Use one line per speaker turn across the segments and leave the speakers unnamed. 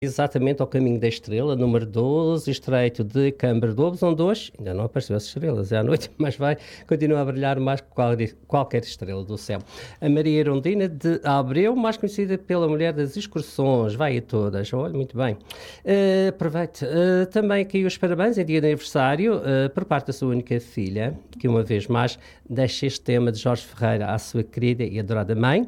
Exatamente ao caminho da estrela, número 12, estreito de Câmara de Lobos, onde hoje ainda não apareceu as estrelas, é à noite, mas vai continuar a brilhar mais que qualquer estrela do céu. A Maria Irondina de Abreu, mais conhecida pela mulher das excursões, vai a todas, olha, muito bem. Aproveite também aqui os parabéns em dia de aniversário, por parte da sua única filha, que uma vez mais deixa este tema de Jorge Ferreira à sua querida e adorada mãe,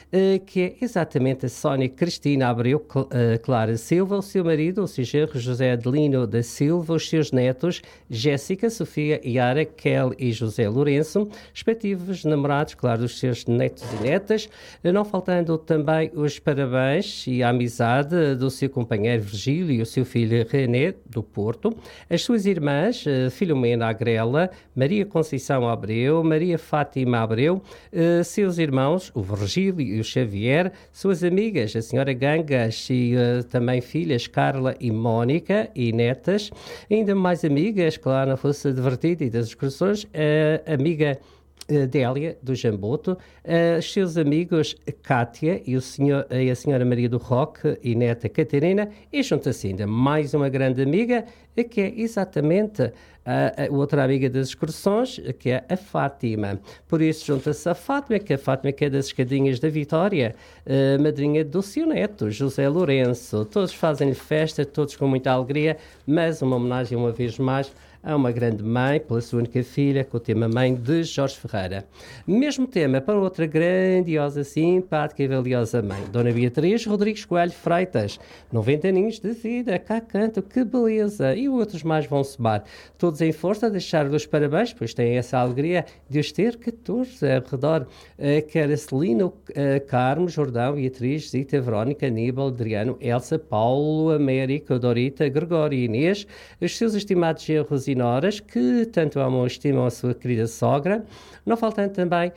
que é exatamente a Sónia Cristina Abreu Clara Silva, o seu marido, o seu genro José Adelino da Silva, os seus netos Jéssica, Sofia, Yara, Kel e José Lourenço, respectivos namorados, claro, dos seus netos e netas, não faltando também os parabéns e a amizade do seu companheiro Virgílio e o seu filho René, do Porto, as suas irmãs Filomena Agrela, Maria Conceição Abreu, Maria Fátima Abreu, seus irmãos, o Virgílio e o Xavier, suas amigas, a senhora Gangas e também filhas Carla e Mónica e netas, ainda mais amigas, claro, não fosse divertido e das excursões, a amiga Délia, do Jamboto, os seus amigos Cátia e a senhora Maria do Roque e neta Catarina, e junta-se ainda mais uma grande amiga, que é exatamente a outra amiga das excursões, que é a Fátima. Por isso junta-se a Fátima, que é das escadinhas da Vitória, madrinha do seu neto, José Lourenço. Todos fazem-lhe festa, todos com muita alegria, mas uma homenagem uma vez mais a uma grande mãe, pela sua única filha, com o tema Mãe de Jorge Ferreira. Mesmo tema para outra grandiosa, simpática e valiosa mãe, Dona Beatriz Rodrigues Coelho Freitas, 90 aninhos de vida, cá canto, que beleza, e outros mais vão somar. Todos em força a deixar-lhe os parabéns, pois têm essa alegria de os ter 14 ao redor, quer a Celino, Carmo, Jordão, Beatriz, Zita, Verónica, Aníbal, Adriano, Elsa, Paulo, América, Dorita, Gregório e Inês, os seus estimados genros e noras, que tanto amam e estimam a sua querida sogra, não faltando também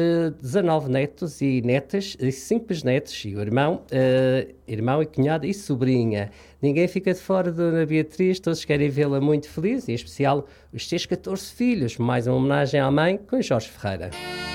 19 netos e netas, 5 bisnetos e o irmão e cunhada e sobrinha. Ninguém fica de fora da Dona Beatriz, todos querem vê-la muito feliz, e em especial os seus 14 filhos, mais uma homenagem à mãe com Jorge Ferreira.